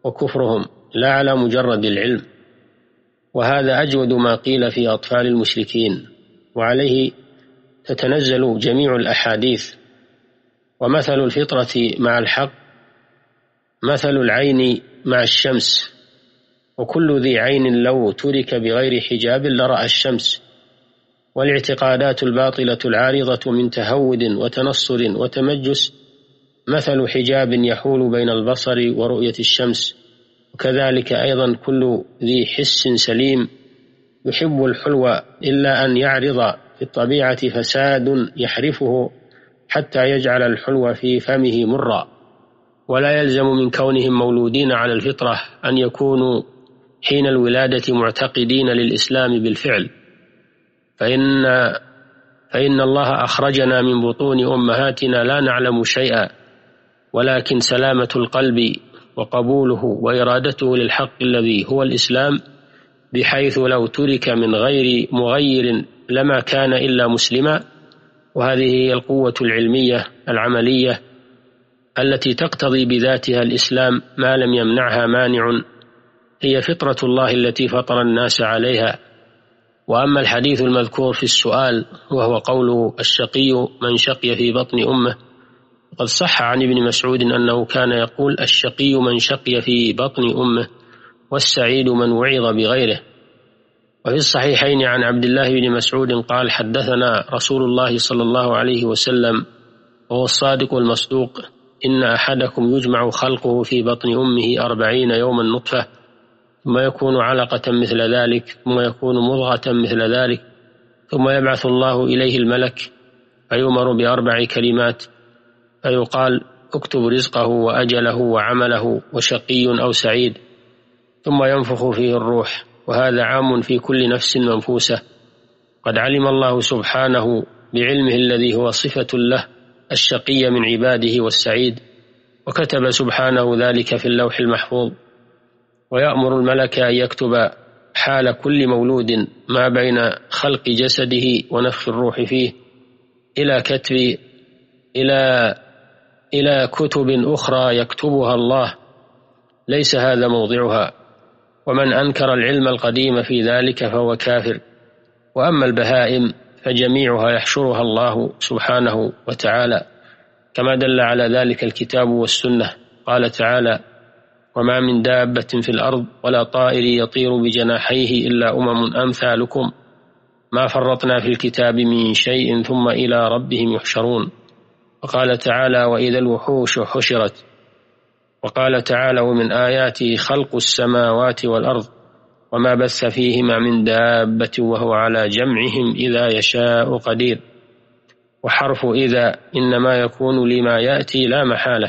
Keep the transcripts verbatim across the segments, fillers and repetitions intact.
وكفرهم لا على مجرد العلم، وهذا أجود ما قيل في أطفال المشركين، وعليه تتنزل جميع الأحاديث. ومثل الفطرة مع الحق مثل العين مع الشمس، وكل ذي عين لو ترك بغير حجاب لرأى الشمس. والاعتقادات الباطلة العارضة من تهود وتنصر وتمجس مثل حجاب يحول بين البصر ورؤية الشمس. وكذلك أيضا كل ذي حس سليم يحب الحلو إلا أن يعرض في الطبيعة فساد يحرفه حتى يجعل الحلو في فمه مرا. ولا يلزم من كونهم مولودين على الفطرة أن يكونوا حين الولادة معتقدين للإسلام بالفعل، فإن, فإن الله أخرجنا من بطون أمهاتنا لا نعلم شيئا، ولكن سلامة القلب وقبوله وإرادته للحق الذي هو الإسلام، بحيث لو ترك من غير مغير لما كان إلا مسلما. وهذه هي القوة العلمية العملية التي تقتضي بذاتها الإسلام ما لم يمنعها مانع، هي فطرة الله التي فطر الناس عليها. وأما الحديث المذكور في السؤال وهو قوله الشقي من شقي في بطن أمه، قد صح عن ابن مسعود أنه كان يقول الشقي من شقي في بطن أمه والسعيد من وعظ بغيره. وفي الصحيحين عن عبد الله بن مسعود قال حدثنا رسول الله صلى الله عليه وسلم وهو الصادق المصدوق إن أحدكم يجمع خلقه في بطن أمه أربعين يوما نطفة ثم يكون علقة مثل ذلك ثم يكون مضغة مثل ذلك ثم يبعث الله إليه الملك فيؤمر بأربع كلمات فيقال اكتب رزقه وأجله وعمله وشقي أو سعيد، ثم ينفخ فيه الروح، وهذا عام في كل نفس منفوسة. قد علم الله سبحانه بعلمه الذي هو صفة له الشقي من عباده والسعيد، وكتب سبحانه ذلك في اللوح المحفوظ. ويأمر الملك أن يكتب حال كل مولود ما بين خلق جسده ونفخ الروح فيه إلى كتب إلى إلى كتب أخرى يكتبها الله، ليس هذا موضعها. ومن أنكر العلم القديم في ذلك فهو كافر. وأما البهائم فجميعها يحشرها الله سبحانه وتعالى كما دل على ذلك الكتاب والسنة. قال تعالى وما من دابة في الأرض ولا طائر يطير بجناحيه إلا أمم أمثالكم ما فرطنا في الكتاب من شيء ثم إلى ربهم يحشرون. وقال تعالى وإذا الوحوش حشرت. وقال تعالى ومن آياته خلق السماوات والأرض وما بث فيهما من دابة وهو على جمعهم إذا يشاء قدير. وحرف إذا إنما يكون لما يأتي لا محالة.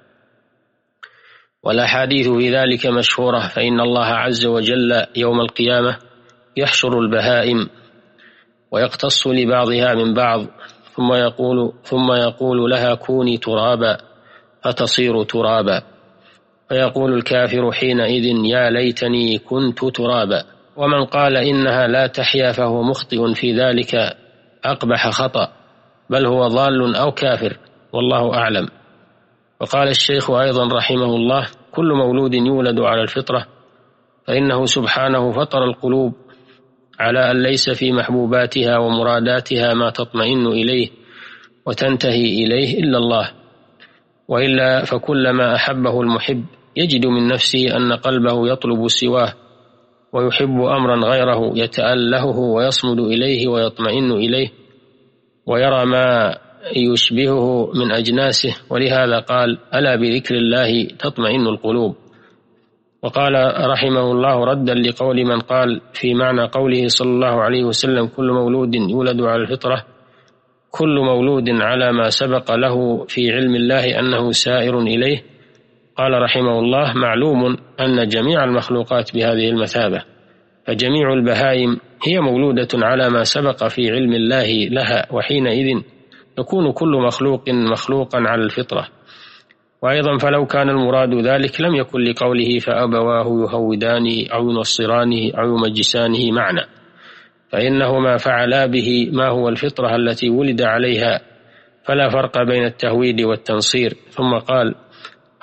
والأحاديث في ذلك مشهورة، فإن الله عز وجل يوم القيامة يحشر البهائم ويقتص لبعضها من بعض ثم يقول, ثم يقول لها كوني ترابا فتصير ترابا، فيقول الكافر حينئذ يا ليتني كنت ترابا. ومن قال إنها لا تحيا فهو مخطئ في ذلك أقبح خطأ، بل هو ضال أو كافر والله أعلم. وقال الشيخ أيضا رحمه الله كل مولود يولد على الفطرة، فإنه سبحانه فطر القلوب على أن ليس في محبوباتها ومراداتها ما تطمئن إليه وتنتهي إليه إلا الله، وإلا فكلما أحبه المحب يجد من نفسه أن قلبه يطلب سواه ويحب أمرا غيره يتألهه ويصمد إليه ويطمئن إليه ويرى ما يشبهه من أجناسه. ولهذا قال ألا بذكر الله تطمئن القلوب. وقال رحمه الله ردا لقول من قال في معنى قوله صلى الله عليه وسلم كل مولود يولد على الفطرة، كل مولود على ما سبق له في علم الله أنه سائر إليه. قال رحمه الله معلوم أن جميع المخلوقات بهذه المثابة، فجميع البهائم هي مولودة على ما سبق في علم الله لها، وحينئذ يكون كل مخلوق مخلوقا على الفطرة. وأيضا فلو كان المراد ذلك لم يكن لقوله فأبواه يهودانه أو ينصرانه أو يمجسانه معنى، فإنهما فعلا به ما هو الفطرة التي ولد عليها، فلا فرق بين التهويد والتنصير. ثم قال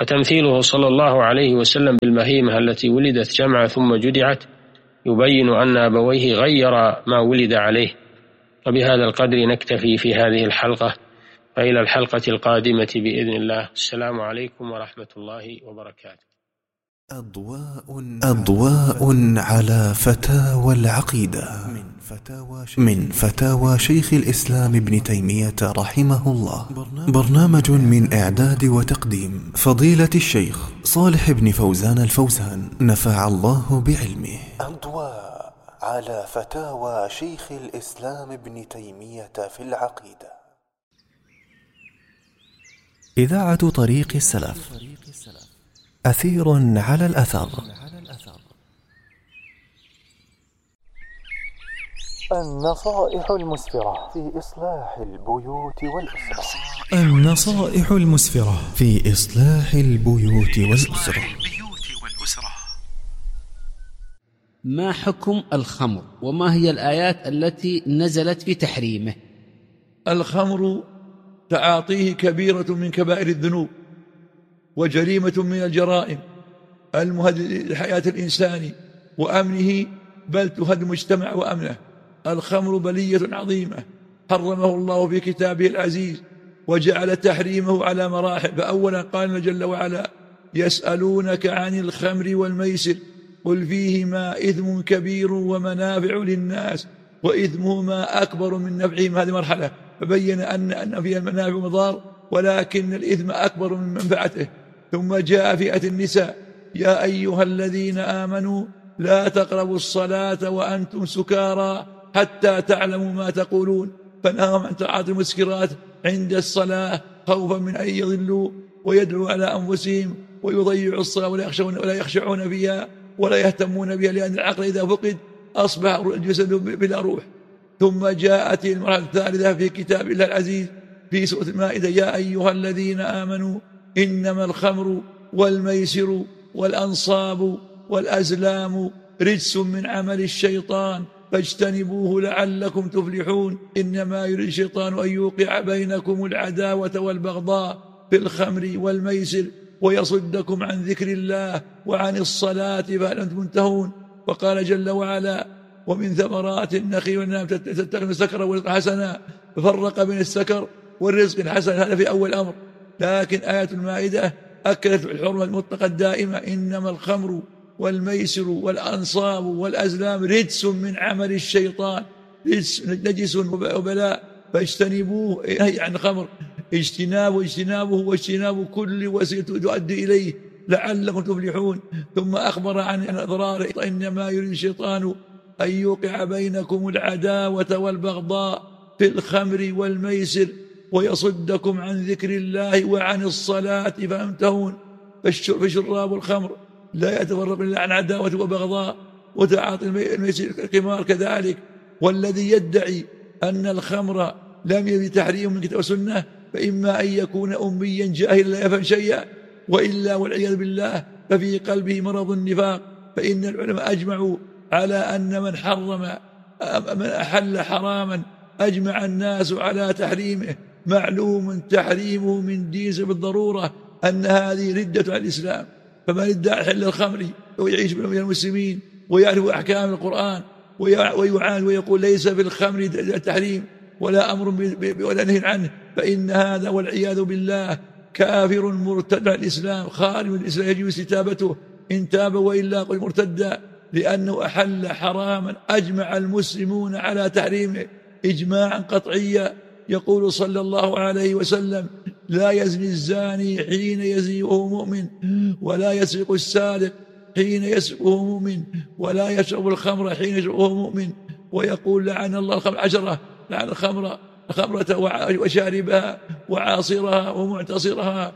فتمثيله صلى الله عليه وسلم بالبهيمة التي ولدت جمعة ثم جدعت يبين أن أبويه غير ما ولد عليه. وبهذا القدر نكتفي في هذه الحلقة، فإلى الحلقة القادمة بإذن الله. السلام عليكم ورحمة الله وبركاته. أضواء, أضواء على فتاوى العقيدة من فتاوى شيخ الإسلام ابن تيمية رحمه الله. برنامج من إعداد وتقديم فضيلة الشيخ صالح بن فوزان الفوزان، نفع الله بعلمه. أضواء على فتاوى شيخ الإسلام ابن تيمية في العقيدة. إذاعة طريق السلف، أثير على الأثر. النصائح المسفرة في إصلاح البيوت والأسرة. النصائح المسفرة في إصلاح البيوت والأسرة. ما حكم الخمر وما هي الآيات التي نزلت في تحريمه؟ الخمر تعاطيه كبيرة من كبائر الذنوب وجريمة من الجرائم المهددة لحياة الإنسان وأمنه، بل تهدد المجتمع وأمنه. الخمر بلية عظيمة حرمه الله في كتابه العزيز وجعل تحريمه على مراحل. فأولا قال جل وعلا: يسألونك عن الخمر والميسر قل فيهما إثم كبير ومنافع للناس وإثمهما أكبر من نفعهم. هذه مرحلة، فبين أن أن فيها المنافع ومضار، ولكن الإثم أكبر من منفعته. ثم جاء فئة النساء: يا أيها الذين آمنوا لا تقربوا الصلاة وأنتم سكارى حتى تعلموا ما تقولون، فنهاهم عن تعاطي المسكرات عند الصلاة خوفا من أن يضلوا ويدعوا على أنفسهم ويضيعوا الصلاة ولا يخشون ولا يخشعون فيها ولا يهتمون بها، لأن العقل إذا فقد أصبح الجسد بلا روح. ثم جاءت المرحلة الثالثة في كتاب الله العزيز في سورة المائدة: يا أيها الذين آمنوا إنما الخمر والميسر والأنصاب والأزلام رجس من عمل الشيطان فاجتنبوه لعلكم تفلحون. إنما يريد الشيطان أن يوقع بينكم العداوة والبغضاء في الخمر والميسر ويصدكم عن ذكر الله وعن الصلاة فهل أنتم منتهون. وقال جل وعلا: ومن ثمرات النخيل والنعم تتخذون السكر والرزق حسنا، ففرق بين السكر والرزق الحسن، هذا في أول أمر. لكن آية المائدة أكدت الحرمة المطلقة الدائمة: إنما الخمر والميسر والأنصاب والأزلام رجس من عمل الشيطان، نجس وبلاء فاجتنبوه، أي عن الخمر اجتنابه اجتنابه واجتناب كل وسيلة تؤدي إليه لعلكم تفلحون. ثم أخبر عن أضراره: إنما يريد الشيطان أن يوقع بينكم العداوة والبغضاء في الخمر والميسر ويصدكم عن ذكر الله وعن الصلاة فانتهون. فشراب الخمر لا يتفرق إلا عن عداوة وبغضاء وتعاطي الميسر القمار كذلك. والذي يدعي أن الخمر لم يرد تحريم من كتاب السنة فإما أن يكون أميا جاهلا لا يفهم شيئا، وإلا والعياذ بالله ففي قلبه مرض النفاق. فإن العلماء أجمعوا على أن من حرم من أحل حراما أجمع الناس على تحريمه، معلوم تحريمه من دين بالضرورة أن هذه ردة عن الإسلام. فمن ادعى حل الخمر ويعيش بين المسلمين ويعرف أحكام القرآن ويعاند ويقول ليس في الخمر تحريم ولا أمر ولا نهي عنه، فإن هذا والعياذ بالله كافر مرتد عن الإسلام، خارج من الإسلام، يجب استتابته إن تاب وإلا قل مرتدا، لأنه أحل حراما أجمع المسلمون على تحريمه إجماعا قطعيا. يقول صلى الله عليه وسلم: لا يزني الزاني حين يزني وهو مؤمن، ولا يسرق السارق حين يسرق وهو مؤمن، ولا يشرب الخمر حين يشرب وهو مؤمن. ويقول: لعن الله الخمر عشرة، لعن الخمر الخمرة وشاربها وعاصرها ومعتصرها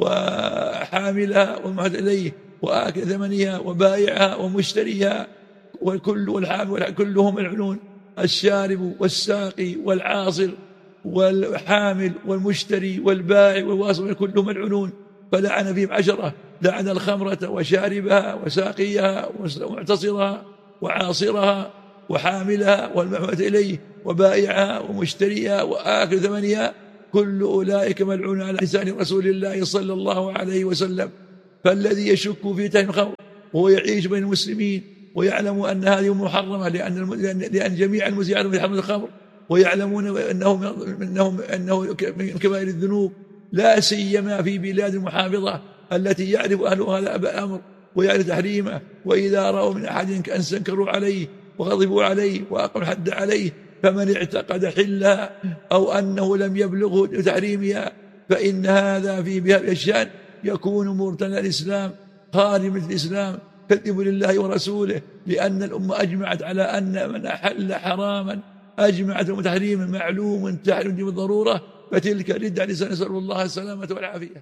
وحاملها ومعد إليه وآكل ثمنها وبائعها ومشتريها، والكل والحامل كلهم ملعونون: الشارب والساقي والعاصر والحامل والمشتري والبائع والواصل كلهم ملعونون. فلعن فيهم عشرة: لعن الخمرة وشاربها وساقيها ومعتصرها وعاصرها وحاملها والمحمد إليه وبائعها ومشتريها وآكل ثمنها. كل أولئك ملعون على لسان رسول الله صلى الله عليه وسلم. فالذي يشك في تحريم الخمر وهو يعيش بين المسلمين ويعلم أن هذه محرمة، لأن لأن جميع المسلمين يعلمون بحرمة الخمر ويعلمون أنه أنه أنه من كبائر الذنوب، لا سيما في بلاد المحافظة التي يعرف أهلها هذا الأمر ويعرف تحريمه، وإذا رأوا من أحد كأن استنكروا عليه وغضبوا عليه وأقاموا الحد عليه، فمن اعتقد حلها أو أنه لم يبلغه تحريمها فإن هذا في بهذا الشأن يكون مرتدى الإسلام خارج من الإسلام كذب لله ورسوله، لأن الأمة أجمعت على أن من أحل حراما أجمعت تحريما معلوم تحرم بالضرورة، فتلك ردة لسان، نسأل الله السلامة والعافية.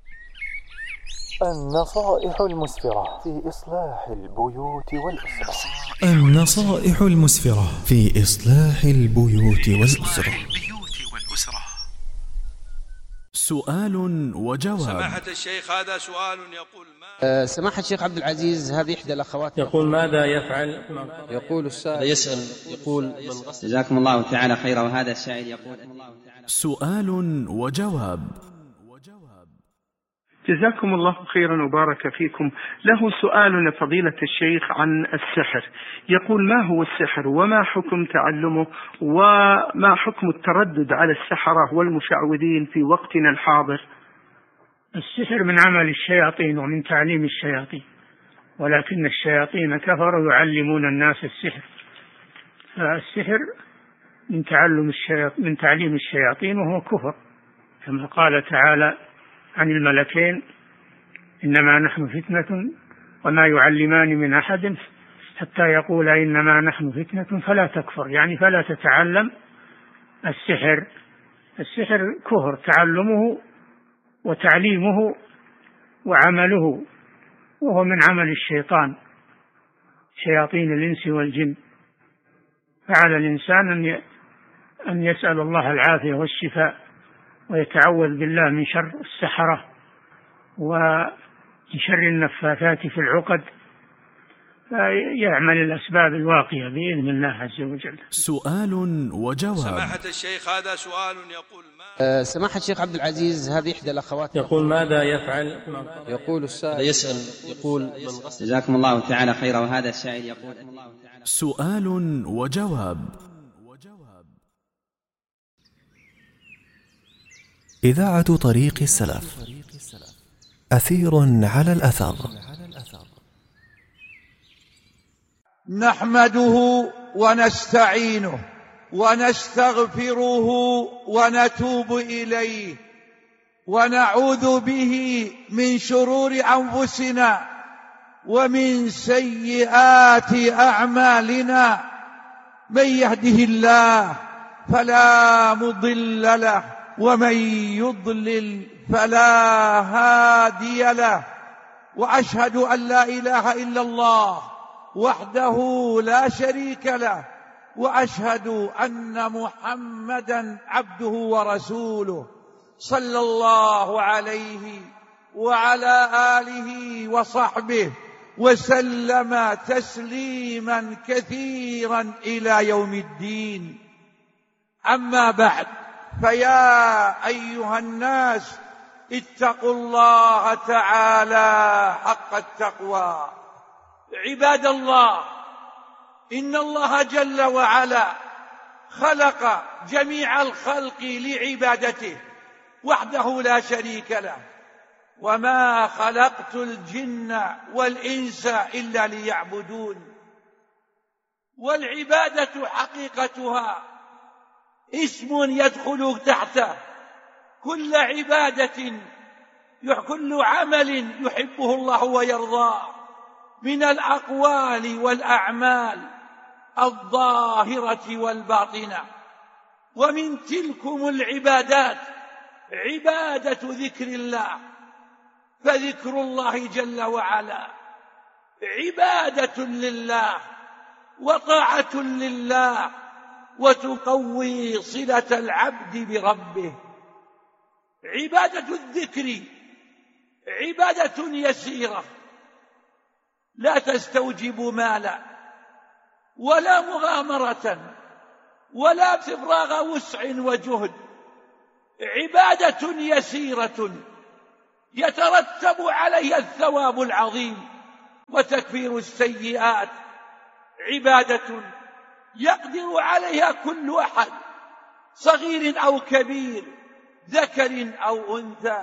النصائح المسفرة في إصلاح البيوت والأسرة. النصائح المسفرة في إصلاح البيوت والأسرة. سؤال وجواب. سماحة الشيخ، هذا سؤال يقول ما أه سماحة الشيخ عبد العزيز، هذه إحدى الأخوات يقول ماذا يفعل؟ يقول السائل يسأل يقول جزاكم الله تعالى خيرا. وهذا السائل يقول سؤال وجواب. جزاكم الله خيرا وبارك فيكم. له سؤال لفضيلة الشيخ عن السحر، يقول ما هو السحر وما حكم تعلمه وما حكم التردد على السحرة والمشعوذين في وقتنا الحاضر؟ السحر من عمل الشياطين ومن تعليم الشياطين، ولكن الشياطين كفروا يعلمون الناس السحر، فالسحر من تعلم الشياطين من تعليم الشياطين وهو كفر، كما قال تعالى عن الملكين إنما نحن فتنة وما يعلمان من أحد حتى يقول إنما نحن فتنة فلا تكفر، يعني فلا تتعلم السحر. السحر كفر، تعلمه وتعليمه وعمله، وهو من عمل الشيطان شياطين الإنس والجن. فعلى الإنسان أن يسأل الله العافية والشفاء ويتعوذ بالله من شر السحرة ومن شر النفاثات في العقد، فيعمل الأسباب الواقية بإذن الله عز وجل. سؤال وجواب. سماحة الشيخ، هذا سؤال يقول ما أه سماحة الشيخ عبد العزيز، هذه إحدى الأخوات يقول ماذا يفعل؟ يقول السائل يسأل يقول جزاكم الله تعالى خيرا. وهذا السائل يقول سؤال وجواب. إذاعة طريق السلف، أثير على الأثر. نحمده ونستعينه ونستغفره ونتوب إليه ونعوذ به من شرور أنفسنا ومن سيئات أعمالنا، من يهده الله فلا مضل له ومن يضلل فلا هادي له، وأشهد أن لا إله إلا الله وحده لا شريك له، وأشهد أن محمدا عبده ورسوله صلى الله عليه وعلى آله وصحبه وسلم تسليما كثيرا إلى يوم الدين. أما بعد، فيا أيها الناس اتقوا الله تعالى حق التقوى. عباد الله، إن الله جل وعلا خلق جميع الخلق لعبادته وحده لا شريك له، وما خلقت الجن والإنس إلا ليعبدون. والعبادة حقيقتها اسم يدخل تحته كل عبادة، كل عمل يحبه الله ويرضاه من الأقوال والأعمال الظاهرة والباطنة. ومن تلكم العبادات عبادة ذكر الله، فذكر الله جل وعلا عبادة لله وطاعة لله، وتقوي صلة العبد بربه. عبادة الذكر عبادة يسيرة لا تستوجب مالا ولا مغامرة ولا استفراغ وسع وجهد، عبادة يسيرة يترتب عليها الثواب العظيم وتكفير السيئات، عبادة يقدر عليها كل أحد صغير أو كبير، ذكر أو أنثى،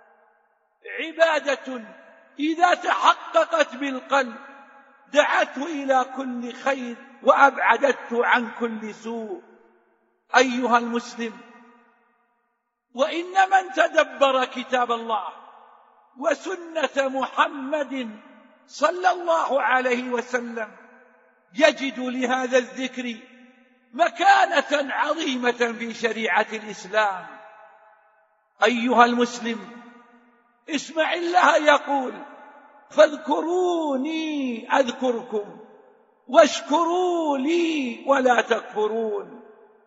عبادة إذا تحققت بالقلب دعته إلى كل خير وأبعدته عن كل سوء. أيها المسلم، وإن من تدبر كتاب الله وسنة محمد صلى الله عليه وسلم يجد لهذا الذكر مكانة عظيمة في شريعة الإسلام. أيها المسلم، اسمع الله يقول: فاذكروني أذكركم واشكروا لي ولا تكفرون.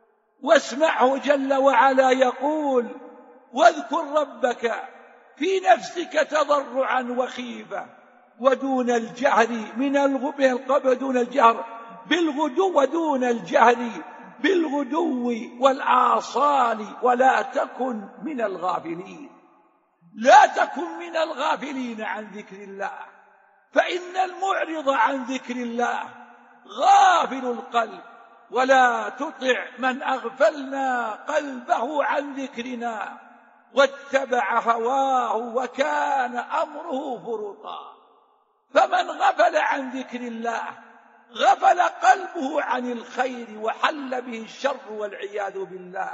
واسمعه جل وعلا يقول: واذكر ربك في نفسك تضرعا وخيفة ودون الجهر من الغدو دون الجهر بالغدو ودون الجهر بالغدو والآصال ولا تكن من الغافلين. لا تكن من الغافلين عن ذكر الله، فإن المعرض عن ذكر الله غافل القلب. ولا تطع من أغفلنا قلبه عن ذكرنا واتبع هواه وكان أمره فرطا. فمن غفل عن ذكر الله غفل قلبه عن الخير وحل به الشر والعياذ بالله.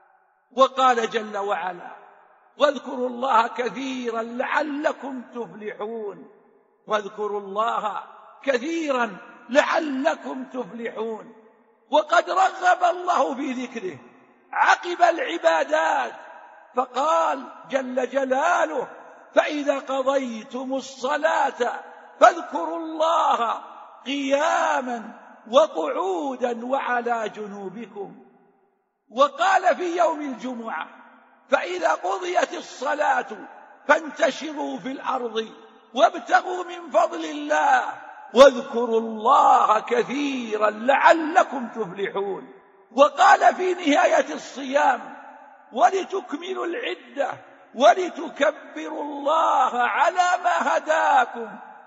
وقال جل وعلا: واذكروا الله كثيرا لعلكم تفلحون. واذكروا الله كثيرا لعلكم تفلحون. وقد رغب الله في ذكره عقب العبادات، فقال جل جلاله: فإذا قضيتم الصلاة فاذكروا الله قياما وقعودا وعلى جنوبكم. وقال في يوم الجمعة: فإذا قضيت الصلاة فانتشروا في الأرض وابتغوا من فضل الله واذكروا الله كثيرا لعلكم تفلحون. وقال في نهاية الصيام: ولتكملوا العدة ولتكبروا الله على ما هداكم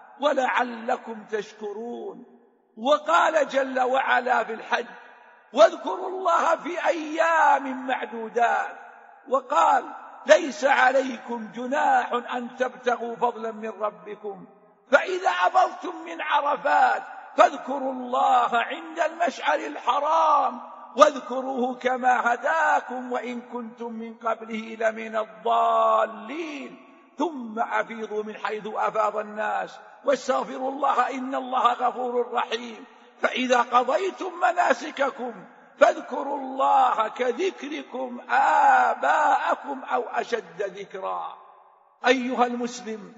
ولعلكم تشكرون. وقال جل وعلا في الحج: واذكروا الله في أيام معدودات. وقال: ليس عليكم جناح أن تبتغوا فضلا من ربكم، فإذا أفضتم من عرفات فاذكروا الله عند المشعر الحرام واذكروه كما هداكم وإن كنتم من قبله لمن الضالين، ثم أفيضوا من حيث أفاض الناس واستغفروا الله إن الله غفور رحيم. فإذا قضيتم مناسككم فاذكروا الله كذكركم آباءكم أو أشد ذكرا. أيها المسلم،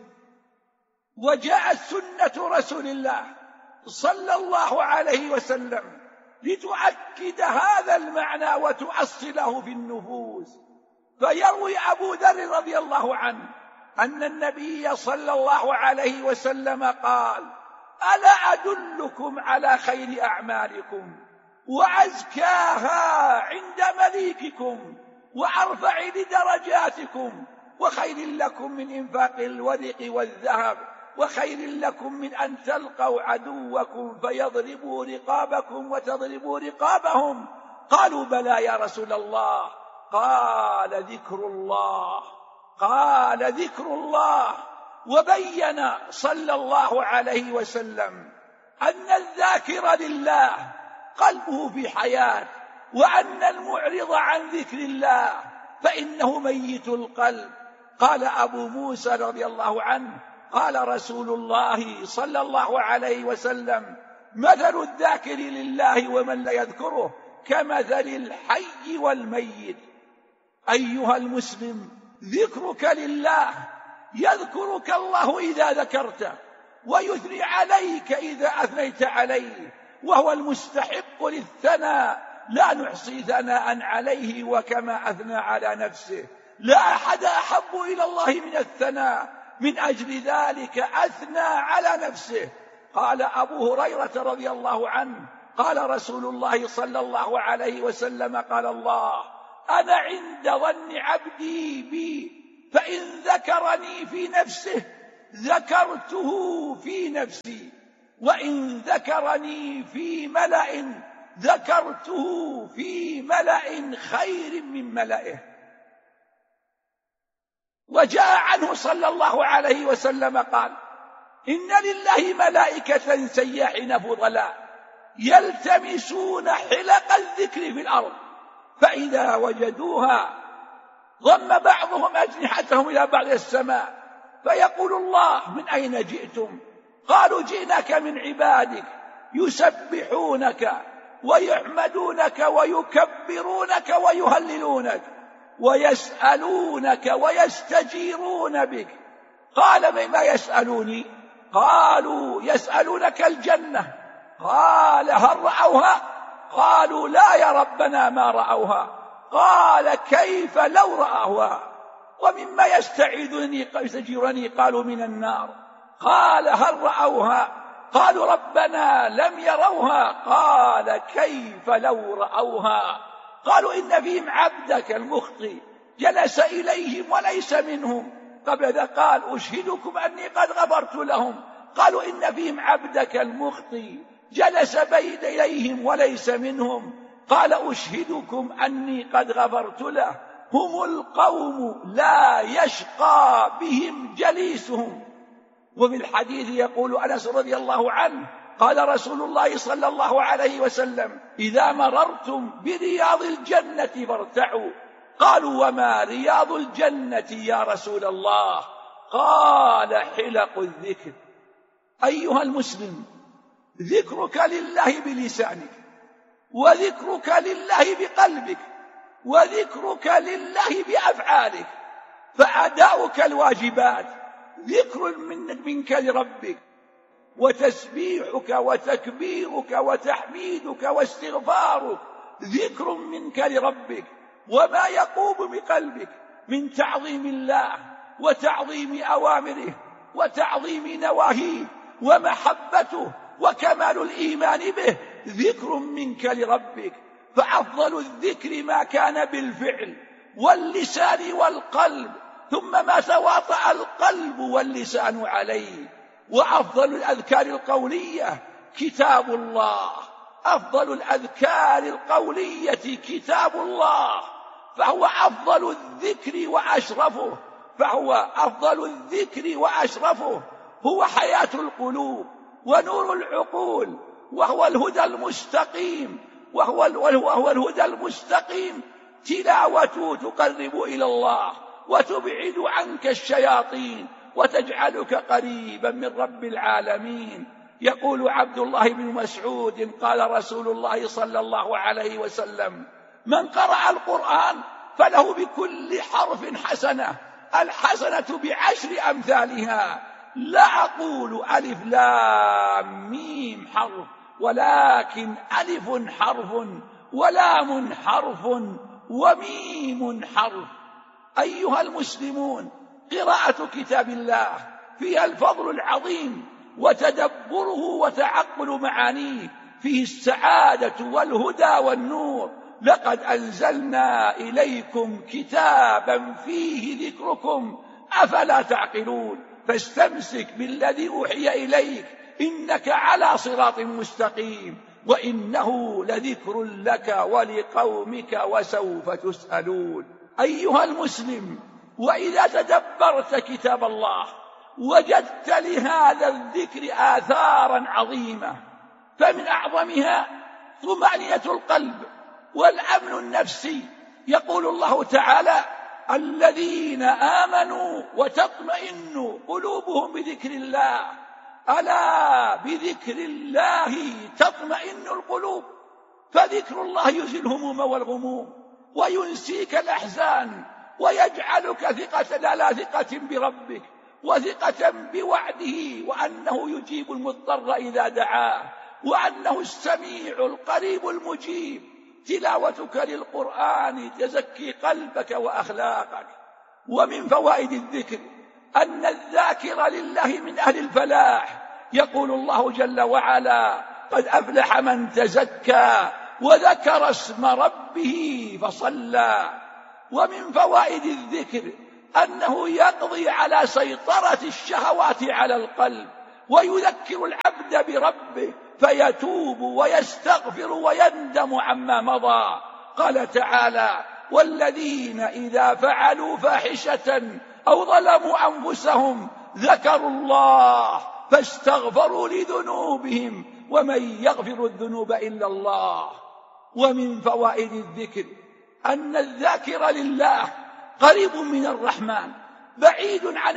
وجاءت سنة رسول الله صلى الله عليه وسلم لتؤكد هذا المعنى وتؤصله في النفوس. فيروي أبو ذر رضي الله عنه أن النبي صلى الله عليه وسلم قال: ألا أدلكم على خير أعمالكم وأزكاها عند مليككم وأرفع لدرجاتكم وخير لكم من إنفاق الورق والذهب وخير لكم من أن تلقوا عدوكم فيضربوا رقابكم وتضربوا رقابهم؟ قالوا: بلى يا رسول الله. قال: ذكر الله. قال: ذكر الله. وبين صلى الله عليه وسلم أن الذاكر لله قلبه في حياة، وأن المعرض عن ذكر الله فإنه ميت القلب. قال أبو موسى رضي الله عنه: قال رسول الله صلى الله عليه وسلم: مثل الذاكر لله ومن لا يذكره كمثل الحي والميت. أيها المسلم، ذكرك لله يذكرك الله إذا ذكرته ويثني عليك إذا أثنيت عليه، وهو المستحق للثناء لا نحصي ثناء عليه وكما أثنى على نفسه. لا أحد أحب إلى الله من الثناء، من أجل ذلك أثنى على نفسه. قال أبو هريرة رضي الله عنه: قال رسول الله صلى الله عليه وسلم: قال الله: أنا عند ظن عبدي بي، فإن ذكرني في نفسه ذكرته في نفسي، وإن ذكرني في ملأ ذكرته في ملأ خير من ملئه. وجاء عنه صلى الله عليه وسلم قال: إن لله ملائكة سياحين فضلاء يلتمسون حلق الذكر في الأرض، فإذا وجدوها ضم بعضهم أجنحتهم إلى بعض السماء، فيقول الله: من أين جئتم؟ قالوا: جئناك من عبادك يسبحونك ويحمدونك ويكبرونك ويهللونك ويسألونك ويستجيرون بك. قال: ما يسألوني؟ قالوا: يسألونك الجنة. قال: هل رأوها؟ قالوا: لا يا ربنا ما رأوها. قال: كيف لو رأوها؟ ومما يستعيذني يستجيرني؟ قالوا: من النار. قال: هل رأوها؟ قالوا: ربنا لم يروها. قال: كيف لو رأوها؟ قالوا: إن فيهم عبدك المخطئ جلس إليهم وليس منهم. قبل ذا قال: أشهدكم أني قد غفرت لهم. قالوا: إن فيهم عبدك المخطئ جلس بين إليهم وليس منهم. قال: أشهدكم أني قد غفرت له. هم القوم لا يشقى بهم جليسهم. وفي الحديث يقول أنس رضي الله عنه: قال رسول الله صلى الله عليه وسلم: إذا مررتم برياض الجنة فارتعوا. قالوا: وما رياض الجنة يا رسول الله؟ قال: حلق الذكر. أيها المسلم، ذكرك لله بلسانك، وذكرك لله بقلبك، وذكرك لله بأفعالك، فأداؤك الواجبات ذكر منك لربك، وتسبيحك وتكبيرك وتحميدك واستغفارك ذكر منك لربك، وما يقوم بقلبك من تعظيم الله وتعظيم أوامره وتعظيم نواهيه ومحبته وكمال الإيمان به ذكر منك لربك. فأفضل الذكر ما كان بالفعل واللسان والقلب، ثم ما تواطأ القلب واللسان عليه. وأفضل الأذكار القولية كتاب الله، أفضل الأذكار القولية كتاب الله، فهو أفضل الذكر وأشرفه، فهو أفضل الذكر وأشرفه، هو حياة القلوب ونور العقول، وهو الهدى المستقيم، وهو وهو الهدى المستقيم. تلاوته تقرب إلى الله وتبعد عنك الشياطين وتجعلك قريبا من رب العالمين. يقول عبد الله بن مسعود: قال رسول الله صلى الله عليه وسلم: من قرأ القرآن فله بكل حرف حسنة، الحسنة بعشر أمثالها. لا أقول ألف لام ميم حرف، ولكن ألف حرف ولام حرف وميم حرف. أيها المسلمون، قراءة كتاب الله فيها الفضل العظيم، وتدبره وتعقل معانيه فيه السعادة والهدى والنور. لقد أنزلنا إليكم كتابا فيه ذكركم أفلا تعقلون. فاستمسك بالذي أوحي إليك إنك على صراط مستقيم، وإنه لذكر لك ولقومك وسوف تسألون. أيها المسلم، وإذا تدبرت كتاب الله وجدت لهذا الذكر آثارا عظيمة، فمن أعظمها طمأنينة القلب والأمن النفسي. يقول الله تعالى: الذين آمنوا وتطمئن قلوبهم بذكر الله، ألا بذكر الله تطمئن القلوب. فذكر الله يزيل الهموم والغموم وينسيك الأحزان ويجعلك ثقة على ثقة بربك وثقة بوعده، وأنه يجيب المضطر إذا دعاه، وأنه السميع القريب المجيب. تلاوتك للقرآن تزكي قلبك وأخلاقك. ومن فوائد الذكر أن الذاكر لله من أهل الفلاح. يقول الله جل وعلا: قد أفلح من تزكى وذكر اسم ربه فصلى. ومن فوائد الذكر أنه يقضي على سيطرة الشهوات على القلب، ويذكر العبد بربه فيتوب ويستغفر ويندم عما مضى. قال تعالى: والذين إذا فعلوا فاحشة أو ظلموا أنفسهم ذكروا الله فاستغفروا لذنوبهم ومن يغفر الذنوب إلا الله. ومن فوائد الذكر أن الذاكر لله قريب من الرحمن بعيد عن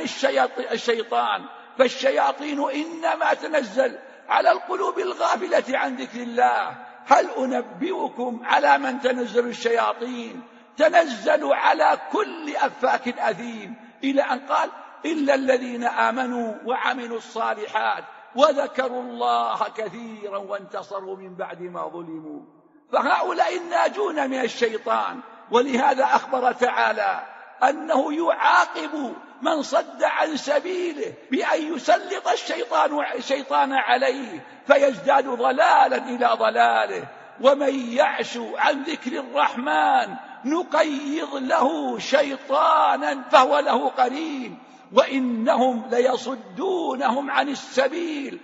الشيطان، فالشياطين إنما تنزل على القلوب الغافلة عن ذكر الله. هل أنبئكم على من تنزل الشياطين؟ تنزل على كل أفاك أثيم، إلى أن قال: إلا الذين آمنوا وعملوا الصالحات وذكروا الله كثيرا وانتصروا من بعد ما ظلموا. فهؤلاء الناجون من الشيطان. ولهذا أخبر تعالى أنه يعاقب من صد عن سبيله بأن يسلط الشيطان الشيطان عليه فيزداد ضلالا إلى ضلاله. ومن يعش عن ذكر الرحمن نقيض له شيطانا فهو له قرين وإنهم ليصدونهم عن السبيل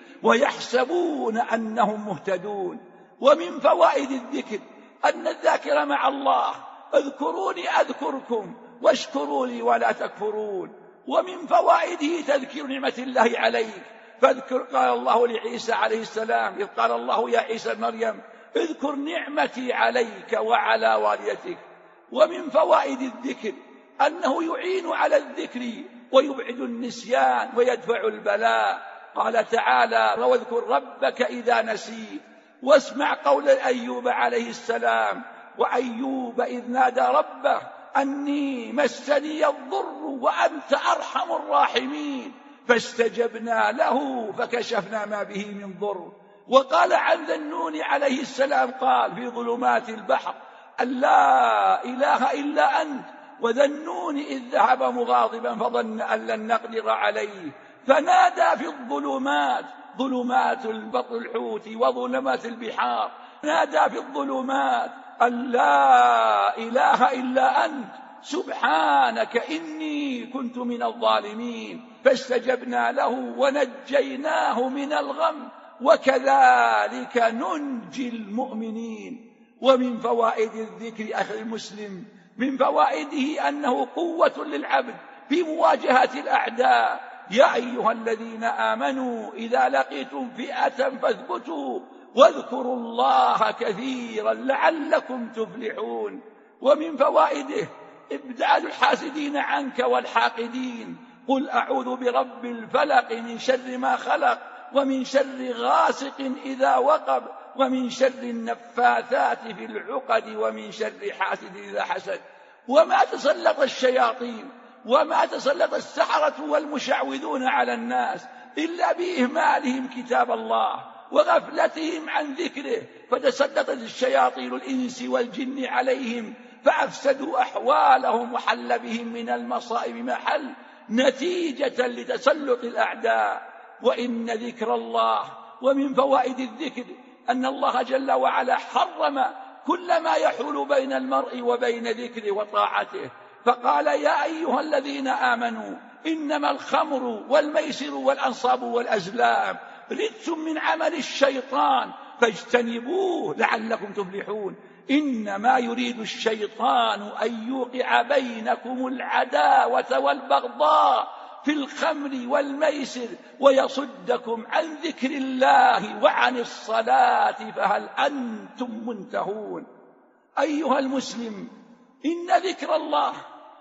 ويحسبون أنهم مهتدون. ومن فوائد الذكر أن الذاكر مع الله: اذكروني أذكركم واشكروا لي ولا تكفرون. ومن فوائده تذكير نعمة الله عليك، فاذكر. قال الله لعيسى عليه السلام إذ قال الله: يا عيسى مريم اذكر نعمتي عليك وعلى والدتك. ومن فوائد الذكر أنه يعين على الذكر ويبعد النسيان ويدفع البلاء. قال تعالى: واذكر ربك إذا نسيت. واسمع قول أيوب عليه السلام: وأيوب إذ نادى ربه أني مسني الضر وأنت أرحم الراحمين فاستجبنا له فكشفنا ما به من ضر. وقال عن ذا النون عليه السلام قال في ظلمات البحر: أن لا إله إلا أنت وذا النون إذ ذهب مغاضبا فظن أن لن نقدر عليه فنادى في الظلمات، ظلمات البطن الحوت وظلمات البحار، نادى في الظلمات أن لا إله إلا أنت سبحانك إني كنت من الظالمين فاستجبنا له ونجيناه من الغم وكذلك ننجي المؤمنين. ومن فوائد الذكر أخي المسلم، من فوائده أنه قوة للعبد في مواجهة الأعداء. يا أيها الذين آمنوا إذا لقيتم فئة فاثبتوا واذكروا الله كثيرا لعلكم تفلحون. ومن فوائده إبعاد الحاسدين عنك والحاقدين. قل أعوذ برب الفلق من شر ما خلق ومن شر غاسق إذا وقب ومن شر النفاثات في العقد ومن شر حاسد إذا حسد. وما تسلط الشياطين وما تسلط السحرة والمشعوذون على الناس إلا بإهمالهم كتاب الله وغفلتهم عن ذكره، فتسلطت الشياطين الإنس والجن عليهم فأفسدوا أحوالهم وحل بهم من المصائب ما حل نتيجة لتسلط الأعداء. وإن ذكر الله، ومن فوائد الذكر أن الله جل وعلا حرم كل ما يحول بين المرء وبين ذكره وطاعته، فقال: يا أيها الذين آمنوا إنما الخمر والميسر والأنصاب والأزلام رجس من عمل الشيطان فاجتنبوه لعلكم تفلحون. إنما يريد الشيطان أن يوقع بينكم العداوة والبغضاء في الخمر والميسر ويصدكم عن ذكر الله وعن الصلاة فهل أنتم منتهون. أيها المسلم، إن ذكر الله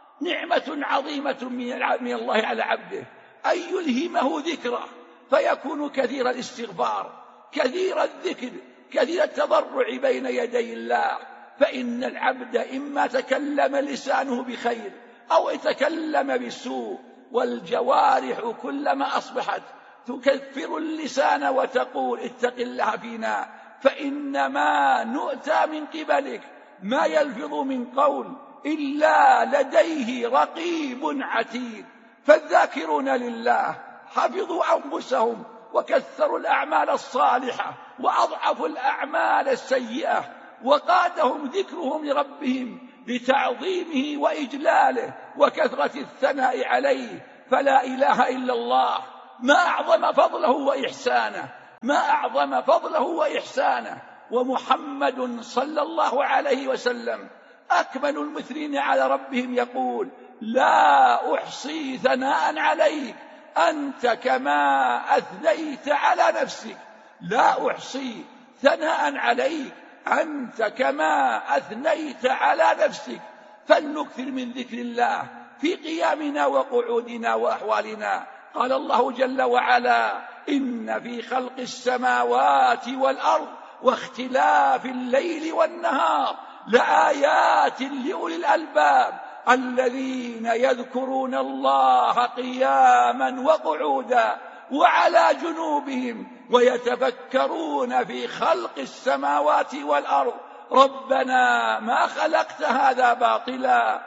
نعمة عظيمة من الله على عبده، أن يلهمه ذكره فيكون كثير الاستغفار، كثير الذكر، كثير التضرع بين يدي الله. فإن العبد إما تكلم لسانه بخير أو يتكلم بسوء، والجوارح كلما أصبحت تكثر اللسان وتقول: اتق الله فينا فإنما نؤتى من قبلك ما يلفظ من قول إلا لديه رقيب عتيد. فالذاكرون لله حفظوا أنفسهم وكثروا الأعمال الصالحة وأضعفوا الأعمال السيئة. وقادهم ذكرهم لربهم لتعظيمه وإجلاله وكثرة الثناء عليه. فلا إله إلا الله، ما أعظم فضله وإحسانه، ما أعظم فضله وإحسانه. ومحمد صلى الله عليه وسلم أكمل المثلين على ربهم يقول: لا أحصي ثناء عليك أنت كما أثنيت على نفسك. لا أحصي ثناء عليك أنت كما أثنيت على نفسك. فلنكثر من ذكر الله في قيامنا وقعودنا وأحوالنا. قال الله جل وعلا: إن في خلق السماوات والأرض واختلاف الليل والنهار لآيات لأولي الألباب الذين يذكرون الله قياما وقعودا وعلى جنوبهم ويتفكرون في خلق السماوات والأرض ربنا ما خلقت هذا باطلا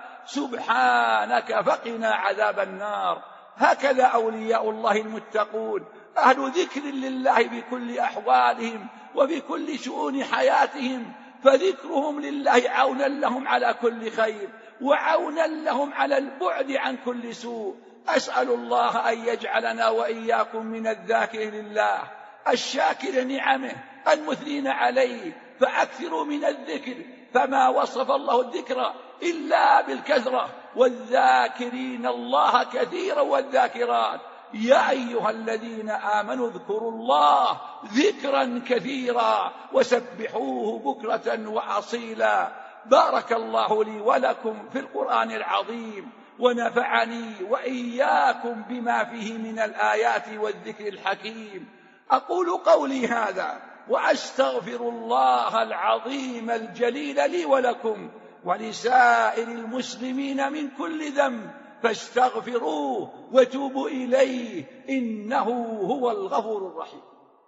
سبحانك فقنا عذاب النار. هكذا أولياء الله المتقون أهل ذكر لله بكل أحوالهم وبكل شؤون حياتهم، فذكرهم لله عونا لهم على كل خير وعونا لهم على البعد عن كل سوء. أسأل الله أن يجعلنا وإياكم من الذاكرين لله الشاكر نعمه المثنين عليه، فأكثروا من الذكر، فما وصف الله الذكر إلا بالكثرة، والذاكرين الله كثيرا والذاكرات. يا أيها الذين آمنوا اذكروا الله ذكرا كثيرا وسبحوه بكرة وأصيلا. بارك الله لي ولكم في القرآن العظيم، ونفعني وإياكم بما فيه من الآيات والذكر الحكيم. أقول قولي هذا وأستغفر الله العظيم الجليل لي ولكم ولسائر المسلمين من كل ذنب، فاستغفروه وتوبوا إليه إنه هو الغفور الرحيم.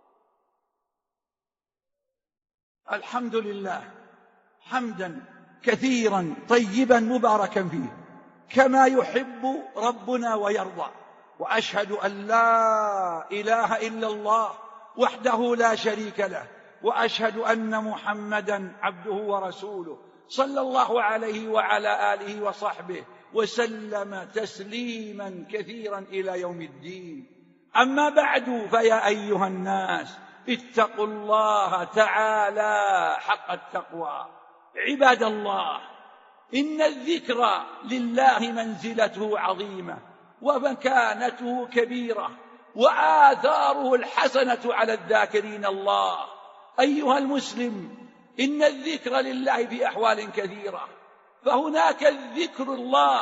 الحمد لله حمدا كثيرا طيبا مباركا فيه كما يحب ربنا ويرضى، وأشهد أن لا إله إلا الله وحده لا شريك له، وأشهد أن محمدا عبده ورسوله صلى الله عليه وعلى آله وصحبه وسلم تسليما كثيرا إلى يوم الدين. أما بعد، فيا أيها الناس اتقوا الله تعالى حق التقوى. عباد الله، إن الذكر لله منزلته عظيمة ومكانته كبيرة وآثاره الحسنة على الذاكرين الله. أيها المسلم، إن الذكر لله في أحوال كثيرة، فهناك الذكر الله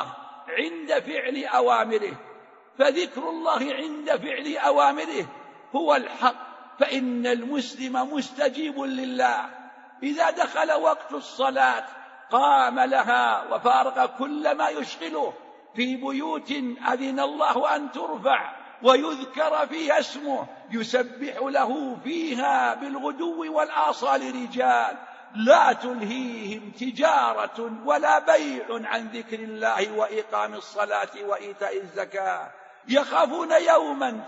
عند فعل أوامره، فذكر الله عند فعل أوامره هو الحق، فإن المسلم مستجيب لله. إذا دخل وقت الصلاة قام لها وفارق كل ما يشغله في بيوت أذن الله أن ترفع ويذكر فيها اسمه، يسبح له فيها بالغدو والآصال رجال لا تلهيهم تجارة ولا بيع عن ذكر الله وإقام الصلاة وإيتاء الزكاة، يخافون يوما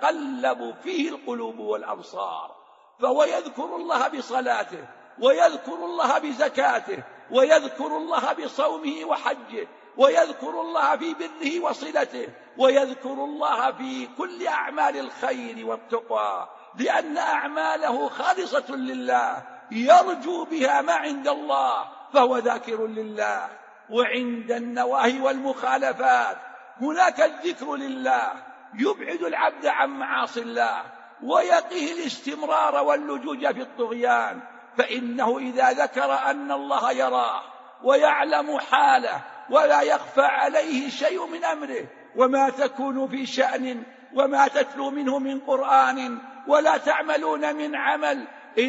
تتقلب فيه القلوب والأبصار. فهو يذكر الله بصلاته، ويذكر الله بزكاته، ويذكر الله بصومه وحجه، ويذكر الله في بره وصلته، ويذكر الله في كل أعمال الخير والتقوى، لأن أعماله خالصة لله يرجو بها ما عند الله، فهو ذاكر لله. وعند النواهي والمخالفات هناك الذكر لله يبعد العبد عن معاصي الله ويقيه الاستمرار واللجوج في الطغيان، فإنه إذا ذكر أن الله يراه ويعلم حاله ولا يخفى عليه شيء من أمره، وما تكون في شأن وما تتلو منه من قرآن ولا تعملون من عمل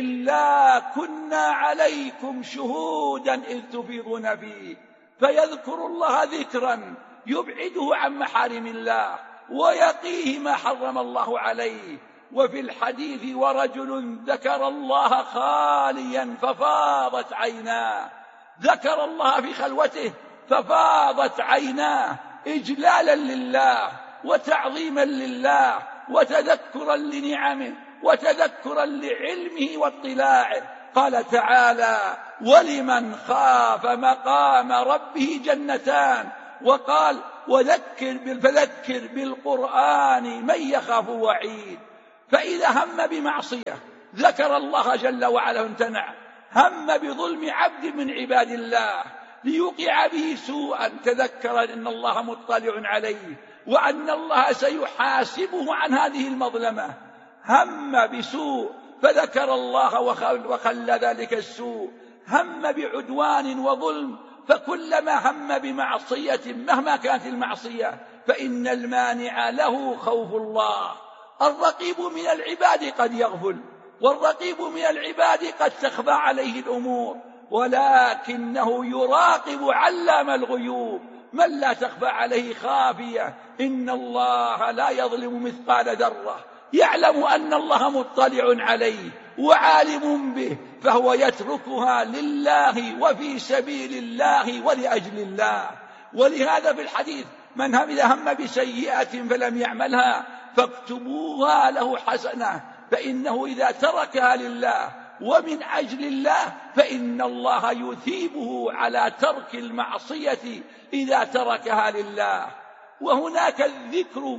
إلا كنا عليكم شهودا إذ تفيضون فيه، فيذكر الله ذكرا يبعده عن محارم الله ويقيه ما حرم الله عليه. وفي الحديث: ورجل ذكر الله خاليا ففاضت عيناه، ذكر الله في خلوته ففاضت عيناه إجلالا لله وتعظيما لله وتذكرا لنعمه وتذكرا لعلمه واطلاعه، قال تعالى: ولمن خاف مقام ربه جنتان. وقال: وذكر فذكر بالقرآن من يخاف وعيد. فإذا هم بمعصية ذكر الله جل وعلا امتنع، هم بظلم عبد من عباد الله ليوقع به سوءا تذكر أن الله مطلع عليه وأن الله سيحاسبه عن هذه المظلمة، هم بسوء فذكر الله وخل ذلك السوء، هم بعدوان وظلم، فكلما هم بمعصية مهما كانت المعصية فإن المانع له خوف الله. الرقيب من العباد قد يغفل، والرقيب من العباد قد تخفى عليه الأمور، ولكنه يراقب علام الغيوب من لا تخفى عليه خافية. إن الله لا يظلم مثقال ذرة، يعلم أن الله مطلع عليه وعالم به، فهو يتركها لله وفي سبيل الله ولأجل الله. ولهذا في الحديث: من هم بسيئة فلم يعملها فاكتبوها له حسنة، فإنه إذا تركها لله ومن أجل الله فإن الله يثيبه على ترك المعصية إذا تركها لله. وهناك الذكر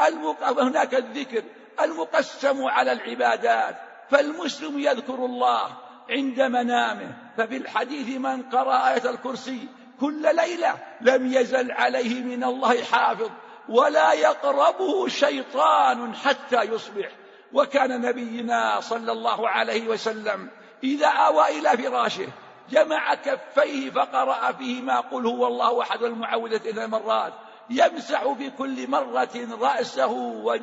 وهناك الذكر المقسم على العبادات، فالمسلم يذكر الله عند منامه، ففي الحديث: من قرأ آية الكرسي كل ليلة لم يزل عليه من الله حافظ ولا يقربه شيطان حتى يصبح. وكان نبينا صلى الله عليه وسلم إذا آوى إلى فراشه جمع كفيه فقرأ فيهما قل هو الله أحد والمعوذتين ثلاث مرات، يمسح في كل مرة رأسه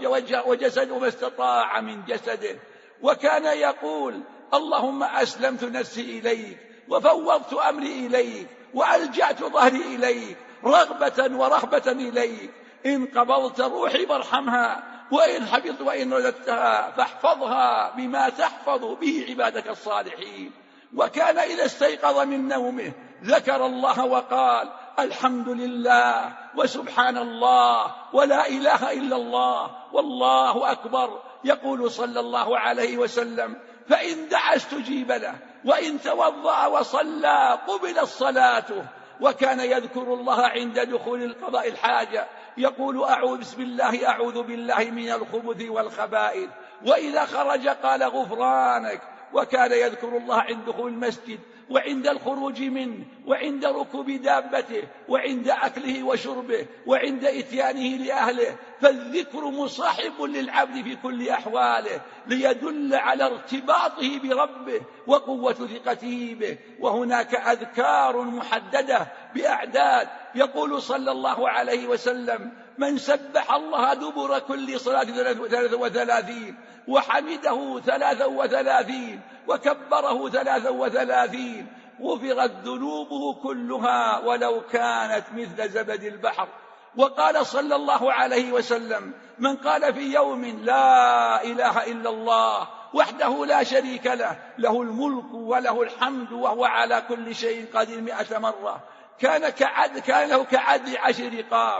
وجسده ما استطاع من جسده. وكان يقول: اللهم أسلمت نفسي إليك وفوضت أمري إليك وألجأت ظهري إليك رغبة ورهبة إليك، إن قبضت روحي فارحمها، وإن حفظت وإن رددتها فاحفظها بما تحفظ به عبادك الصالحين. وكان إذا استيقظ من نومه ذكر الله وقال: الحمد لله وسبحان الله ولا إله إلا الله والله أكبر. يقول صلى الله عليه وسلم: فإن دعا استجيب له، وإن توضأ وصلى قبلت صلاته. وكان يذكر الله عند دخول القضاء الحاجة، يقول: أعوذ بسم الله أعوذ بالله من الخبث والخبائث. وإذا خرج قال: غفرانك. وكان يذكر الله عند دخول المسجد وعند الخروج منه وعند ركوب دابته وعند أكله وشربه وعند إتيانه لأهله. فالذكر مصاحب للعبد في كل أحواله ليدل على ارتباطه بربه وقوة ثقته به. وهناك أذكار محددة بأعداد، يقول صلى الله عليه وسلم: من سبح الله دبر كل صلاة ثلاثة وثلاثين وحمده ثلاثة وثلاثين وكبره ثلاثة وثلاثين غفرت ذنوبه كلها ولو كانت مثل زبد البحر. وقال صلى الله عليه وسلم: من قال في يوم لا إله إلا الله وحده لا شريك له له الملك وله الحمد وهو على كل شيء قدير مئة مرة كان كعد كان له كعدل عشر رقاب،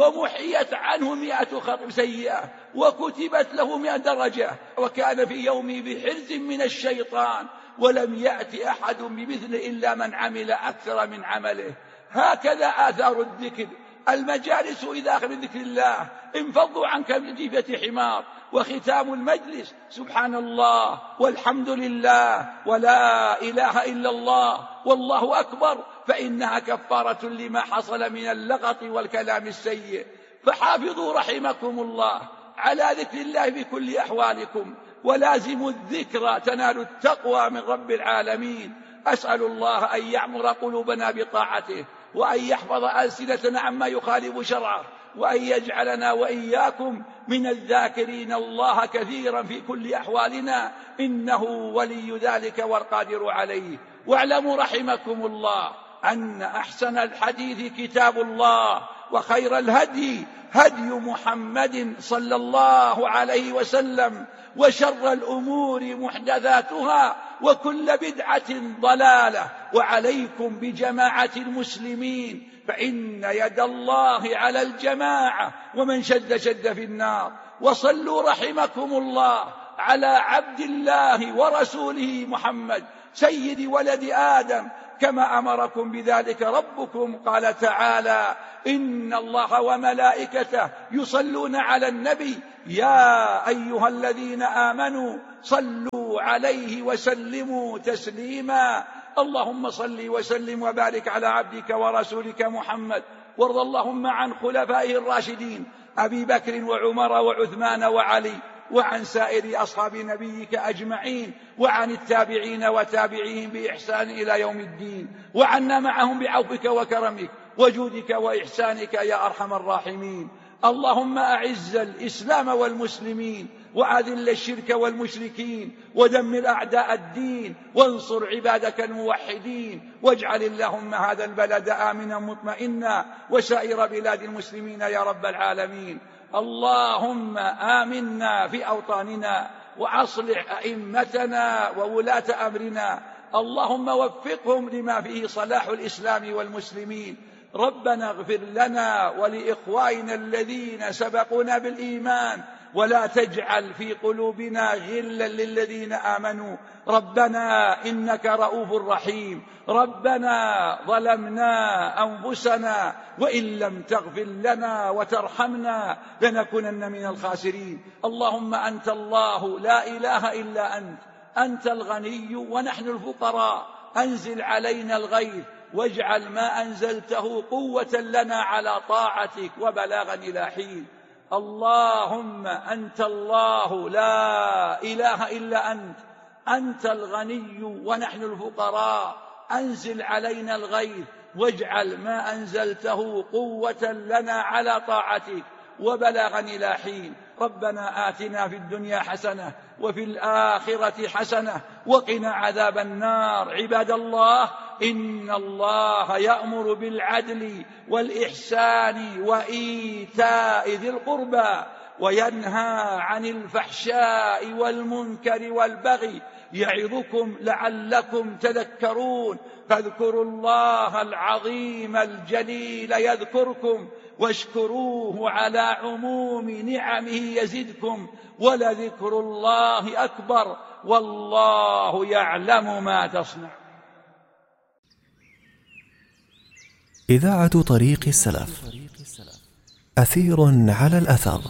ومحيت عنه مئة خطب سيئة وكتبت له مئة درجة، وكان في يومه بحرز من الشيطان ولم يأتي أحد بمثل إلا من عمل أكثر من عمله. هكذا آثار الذكر. المجالس إذا أخذ من ذكر الله انفضوا عنك كجيفة حمار. وختام المجلس: سبحان الله والحمد لله ولا إله إلا الله والله أكبر، فإنها كفارة لما حصل من اللغط والكلام السيء. فحافظوا رحمكم الله على ذكر الله في كل أحوالكم، ولازموا الذكر تنالوا التقوى من رب العالمين. أسأل الله أن يعمر قلوبنا بطاعته، وأن يحفظ ألسنتنا عما يخالف شرعه، وأن يجعلنا وإياكم من الذاكرين الله كثيرا في كل أحوالنا، إنه ولي ذلك والقادر عليه. واعلموا رحمكم الله أن أحسن الحديث كتاب الله، وخير الهدي هدي محمد صلى الله عليه وسلم، وشر الأمور محدثاتها، وكل بدعة ضلالة. وعليكم بجماعة المسلمين، فإن يد الله على الجماعة، ومن شد شد في النار. وصلوا رحمكم الله على عبد الله ورسوله محمد سيد ولد آدم كما أمركم بذلك ربكم. قال تعالى: إن الله وملائكته يصلون على النبي يا أيها الذين آمنوا صلوا عليه وسلموا تسليما. اللهم صل وسلم وبارك على عبدك ورسولك محمد، وارض اللهم عن خلفائه الراشدين أبي بكر وعمر وعثمان وعلي، وعن سائر أصحاب نبيك أجمعين، وعن التابعين وتابعيهم بإحسان إلى يوم الدين، وعنا معهم بعفوك وكرمك وجودك وإحسانك يا أرحم الراحمين. اللهم أعز الإسلام والمسلمين، وأذل الشرك والمشركين، ودمر أعداء الدين، وانصر عبادك الموحدين، واجعل اللهم هذا البلد آمنا مطمئنا وسائر بلاد المسلمين يا رب العالمين. اللهم آمنا في أوطاننا، وأصلح أئمتنا وولاة أمرنا، اللهم وفقهم لما فيه صلاح الإسلام والمسلمين. ربنا اغفر لنا ولإخواننا الذين سبقونا بالإيمان، ولا تجعل في قلوبنا غلا للذين آمنوا. ربنا إنك رؤوف رحيم. ربنا ظلمنا أنفسنا، وإن لم تغفر لنا وترحمنا لنكونن من الخاسرين. اللهم أنت الله لا إله إلا أنت، أنت الغني ونحن الفقراء. أنزل علينا الغيث، واجعل ما أنزلته قوة لنا على طاعتك وبلاغا إلى حين. اللهم أنت الله لا إله إلا أنت، أنت الغني ونحن الفقراء. أنزل علينا الغيث، واجعل ما أنزلته قوة لنا على طاعتك وبلاغا إلى حين. ربنا آتنا في الدنيا حسنة وفي الآخرة حسنة وقنا عذاب النار. عباد الله، إن الله يأمر بالعدل والإحسان وإيتاء ذي القربى، وينهى عن الفحشاء والمنكر والبغي، يعظكم لعلكم تذكرون. فاذكروا الله العظيم الجليل يذكركم، واشكروه على عموم نعمه يزدكم، ولذكر الله أكبر، والله يعلم ما تصنع. إذاعة طريق السلف، أثير على الأثر.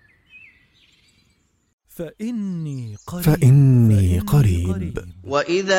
فإني قريب, فإني قريب. وإذا